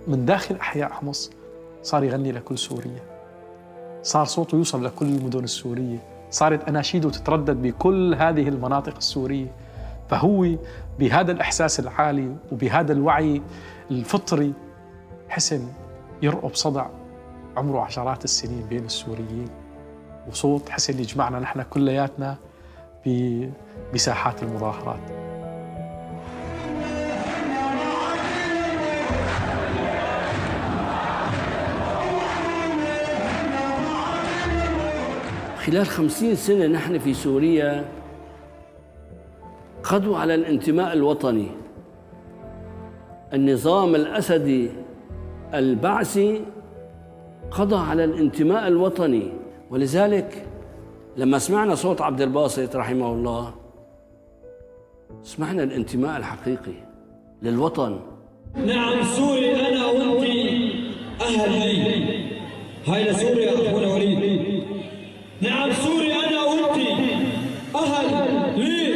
من داخل أحياء حمص صار يغني لكل سوريا، صار صوته يوصل لكل المدن السورية، صارت أناشيده تتردد بكل هذه المناطق السورية. فهو بهذا الإحساس العالي وبهذا الوعي الفطري حسن يرقب صدع عمره عشرات السنين بين السوريين، وصوت حسن يجمعنا نحن كلياتنا بساحات المظاهرات. خلال 50 سنة نحن في سوريا قضوا على الانتماء الوطني. النظام الأسدي البعثي قضى على الانتماء الوطني، ولذلك لما سمعنا صوت عبد الباسط رحمه الله سمعنا الانتماء الحقيقي للوطن. نعم سوري أنا وأنت أهل لي، هاي لسوريا أخونا وليد. نعم سوري أنا وأنت أهل لي.